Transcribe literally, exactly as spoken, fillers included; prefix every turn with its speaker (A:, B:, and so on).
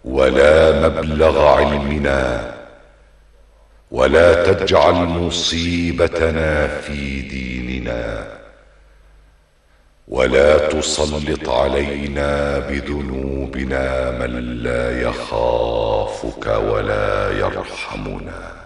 A: ولا مبلغ علمنا، ولا تجعل مصيبتنا في ديننا، ولا تسلط علينا بذنوبنا من لا يخافك ولا يرحمنا.